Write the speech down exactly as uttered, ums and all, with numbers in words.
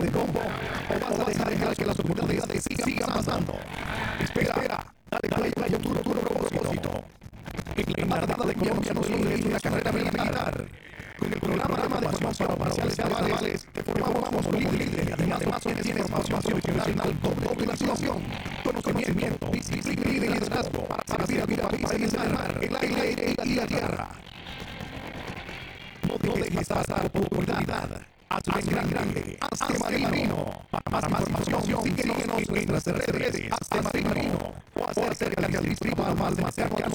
de rumbo o vas a dejar que las oportunidades sigan pasando. Espera, dale play a tu futuro propósito. En la Armada de Colombia no solo es una carrera militar. Con el programa de formación para oficiales navales te formamos como líderes y además tienes formación profesional doble titulación, conocimiento, disciplina y liderazgo para servir a tu país en el mar, el aire y la tierra. No dejes pasar la oportunidad. Hazte gran grande. Hazte marino. Para más información, síguenos en nuestras redes. Hazte marino. O acércate al distrito naval más cercano